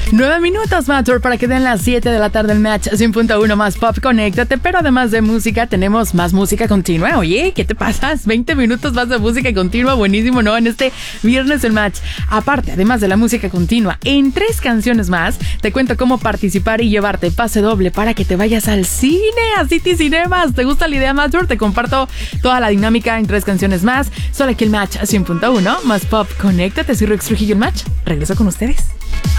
9 minutos, Matur, para que den las 7 de la tarde el match 100.1 más pop, conéctate. Pero además de música, tenemos más música continua. Oye, ¿qué te pasas? 20 minutos más de música continua, buenísimo, ¿no? En este viernes el match. Aparte, además de la música continua, en 3 canciones más, te cuento cómo participar y llevarte pase doble para que te vayas al cine, a City Cinemas. ¿Te gusta la idea, Matur? Te comparto toda la dinámica en 3 canciones más. Solo aquí el match 100.1 más pop, conéctate. Soy Rex Trujillo, el match. Regreso con ustedes.